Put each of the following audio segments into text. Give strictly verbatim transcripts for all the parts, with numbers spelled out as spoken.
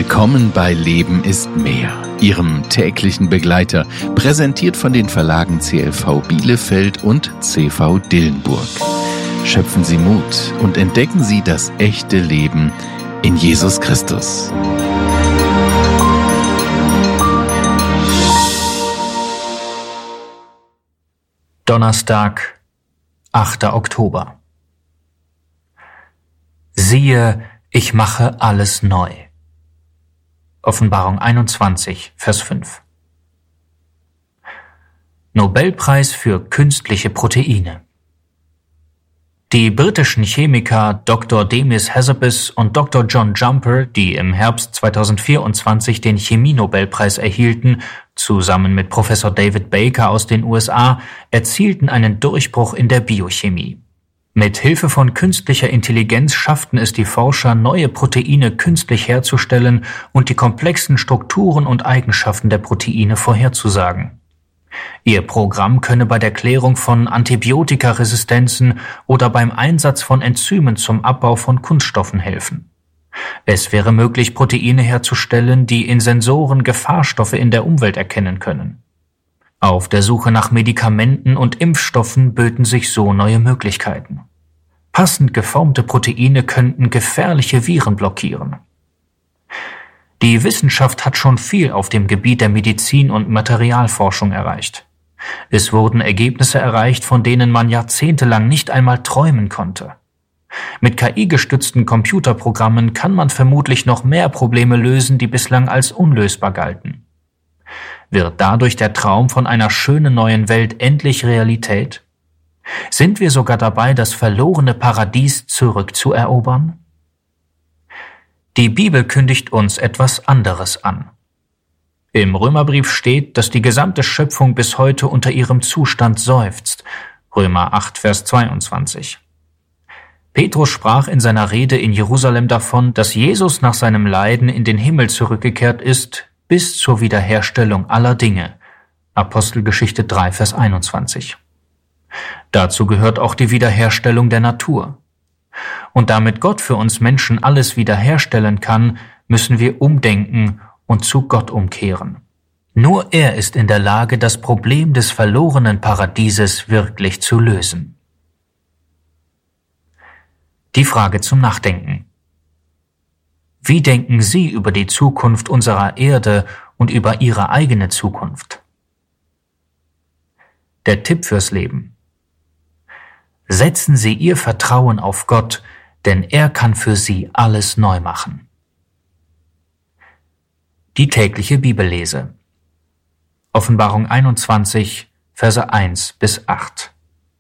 Willkommen bei Leben ist mehr, Ihrem täglichen Begleiter, präsentiert von den Verlagen C L V Bielefeld und C V Dillenburg. Schöpfen Sie Mut und entdecken Sie das echte Leben in Jesus Christus. Donnerstag, achter Oktober. Siehe, ich mache alles neu. Offenbarung einundzwanzig, Vers fünf. Nobelpreis für künstliche Proteine. Die britischen Chemiker Doktor Demis Hassabis und Doktor John Jumper, die im Herbst zweitausendvierundzwanzig den Chemie-Nobelpreis erhielten, zusammen mit Professor David Baker aus den U S A, erzielten einen Durchbruch in der Biochemie. Mit Hilfe von künstlicher Intelligenz schafften es die Forscher, neue Proteine künstlich herzustellen und die komplexen Strukturen und Eigenschaften der Proteine vorherzusagen. Ihr Programm könne bei der Klärung von Antibiotikaresistenzen oder beim Einsatz von Enzymen zum Abbau von Kunststoffen helfen. Es wäre möglich, Proteine herzustellen, die in Sensoren Gefahrstoffe in der Umwelt erkennen können. Auf der Suche nach Medikamenten und Impfstoffen böten sich so neue Möglichkeiten. Passend geformte Proteine könnten gefährliche Viren blockieren. Die Wissenschaft hat schon viel auf dem Gebiet der Medizin und Materialforschung erreicht. Es wurden Ergebnisse erreicht, von denen man jahrzehntelang nicht einmal träumen konnte. Mit K I-gestützten Computerprogrammen kann man vermutlich noch mehr Probleme lösen, die bislang als unlösbar galten. Wird dadurch der Traum von einer schönen neuen Welt endlich Realität? Sind wir sogar dabei, das verlorene Paradies zurückzuerobern? Die Bibel kündigt uns etwas anderes an. Im Römerbrief steht, dass die gesamte Schöpfung bis heute unter ihrem Zustand seufzt. Römer acht, Vers zweiundzwanzig. Petrus sprach in seiner Rede in Jerusalem davon, dass Jesus nach seinem Leiden in den Himmel zurückgekehrt ist, bis zur Wiederherstellung aller Dinge. Apostelgeschichte drei, Vers einundzwanzig. Dazu gehört auch die Wiederherstellung der Natur. Und damit Gott für uns Menschen alles wiederherstellen kann, müssen wir umdenken und zu Gott umkehren. Nur er ist in der Lage, das Problem des verlorenen Paradieses wirklich zu lösen. Die Frage zum Nachdenken. Wie denken Sie über die Zukunft unserer Erde und über Ihre eigene Zukunft? Der Tipp fürs Leben. Setzen Sie Ihr Vertrauen auf Gott, denn er kann für Sie alles neu machen. Die tägliche Bibellese. Offenbarung einundzwanzig, Verse eins bis acht.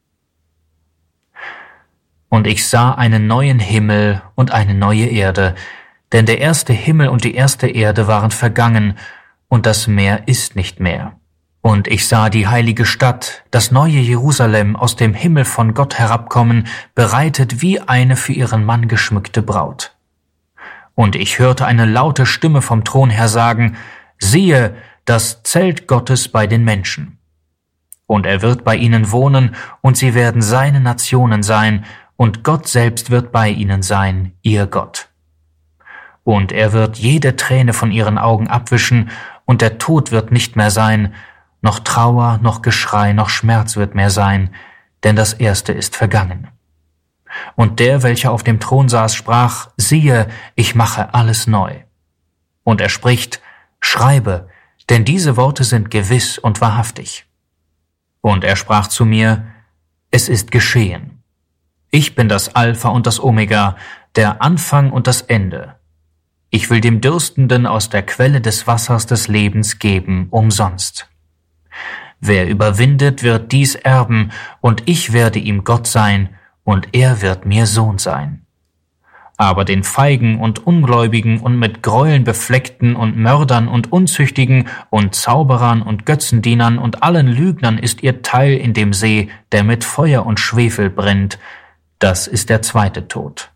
Und ich sah einen neuen Himmel und eine neue Erde, denn der erste Himmel und die erste Erde waren vergangen, und das Meer ist nicht mehr. Und ich sah die heilige Stadt, das neue Jerusalem, aus dem Himmel von Gott herabkommen, bereitet wie eine für ihren Mann geschmückte Braut. Und ich hörte eine laute Stimme vom Thron her sagen, siehe, das Zelt Gottes bei den Menschen. Und er wird bei ihnen wohnen, und sie werden seine Nationen sein, und Gott selbst wird bei ihnen sein, ihr Gott. Und er wird jede Träne von ihren Augen abwischen, und der Tod wird nicht mehr sein, noch Trauer, noch Geschrei, noch Schmerz wird mehr sein, denn das Erste ist vergangen. Und der, welcher auf dem Thron saß, sprach, siehe, ich mache alles neu. Und er spricht, schreibe, denn diese Worte sind gewiss und wahrhaftig. Und er sprach zu mir, es ist geschehen. Ich bin das Alpha und das Omega, der Anfang und das Ende. Ich will dem Dürstenden aus der Quelle des Wassers des Lebens geben, umsonst. Wer überwindet, wird dies erben, und ich werde ihm Gott sein, und er wird mir Sohn sein. Aber den Feigen und Ungläubigen und mit Gräueln befleckten und Mördern und Unzüchtigen und Zauberern und Götzendienern und allen Lügnern ist ihr Teil in dem See, der mit Feuer und Schwefel brennt. Das ist der zweite Tod.